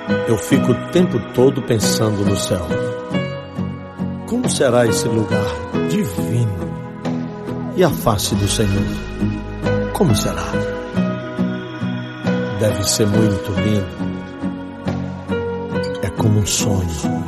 Eu fico o tempo todo pensando no céu. Como será esse lugar divino? E a face do Senhor? Como será? Deve ser muito lindo. É como um sonho.